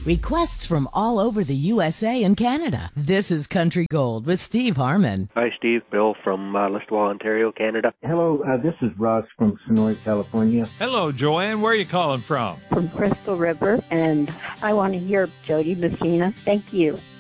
Requests from all over the USA and Canada. This is Country Gold with Steve Harmon. Hi, Steve. Bill from Listowel, Ontario, Canada. Hello, this is Ross from Sonora, California. Hello, Joanne. Where are you calling from? From Crystal River, and I want to hear Jody Messina. Thank you.